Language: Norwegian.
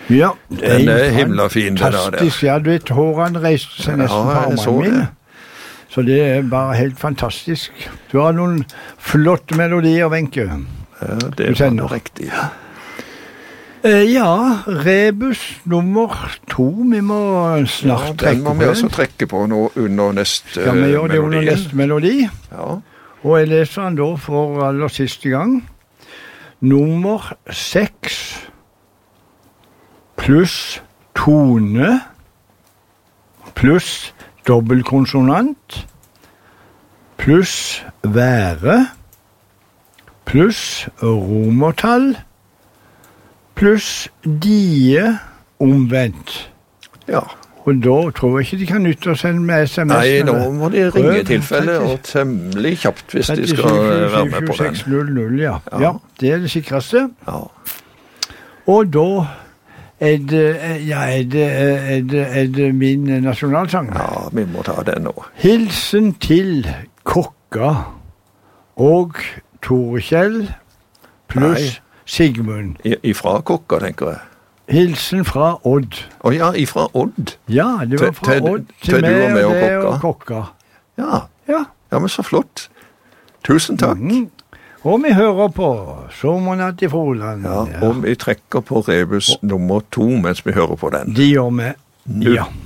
Ja, Den himla fin, det der. Fantastisk, ja, du vet, hårene reiste seg nesten på armene mine. Så det bare helt fantastisk. Du har noen flotte melodier, Wenche. Ja, det var noe riktig. Ja, rebus nummer 2, vi må snart trekke på den. Den må vi også trekke på nå under neste melodi. Ja, vi gjør det under neste melodi. Ja. Og jeg leser den da for aller siste gang. Nummer 6 pluss tone pluss dobbeltkonsonant pluss være pluss romertall pluss die omvendt. Ja. Og da tror jeg ikke de kan nytte å sende med SMS. Nei, nå må de ringe i tilfelle, og temmelig kjapt hvis de skal være med på den. 3600, ja. Ja, det er det sikreste. Ja. Og da er det min nasjonalsang. Ja, vi må ta den nå. Hilsen til Kokka og Torekjell pluss Sigmund. Ifra Kokka, tenker jeg. Hilsen fra Odd. Ja, ifra Odd. Ja, det var fra Odd til meg og Kokka. Ja, men så flott. Tusen takk. Og vi hører på Sommernatt i Froland. Ja, og vi trekker på rebus nummer 2 mens vi hører på den. De gjør vi. Ja.